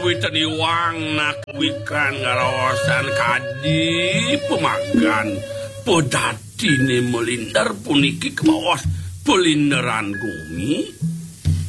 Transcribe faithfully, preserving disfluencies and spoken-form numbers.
witeni wangna wikran ngarawasan kadi pemagan podatine melindar puniki kebawas pelindaran bumi